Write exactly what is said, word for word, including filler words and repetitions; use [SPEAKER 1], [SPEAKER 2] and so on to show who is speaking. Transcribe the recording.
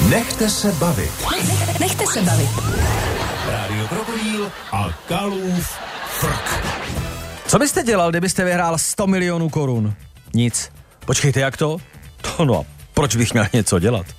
[SPEAKER 1] Nechte se bavit.
[SPEAKER 2] Nechte se bavit.
[SPEAKER 1] Rádio Krokodýl a Kalův frk.
[SPEAKER 3] Co byste dělal, kdybyste vyhrál sto milionů korun? Nic. Počkejte, jak to? To no a proč bych měl něco dělat?